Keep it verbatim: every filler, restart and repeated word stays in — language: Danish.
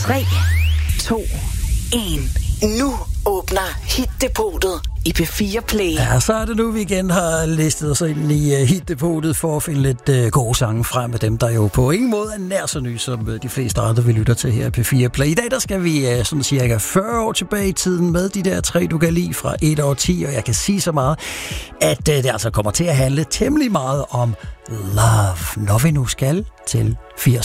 tre, to, et. Nu åbner Hit-depotet i P fire Play. Ja, så er det nu, vi igen har listet os ind i uh, Hit-depotet for at finde lidt uh, gode sange frem med dem, der jo på ingen måde er nær så nye, som uh, de fleste andre, vi lytter til her i P fire Play. I dag, der skal vi uh, sådan cirka fyrre år tilbage i tiden med de der tre, du kan lide fra et år ti, og jeg kan sige så meget, at uh, det altså kommer til at handle temmelig meget om love, når vi nu skal til firs.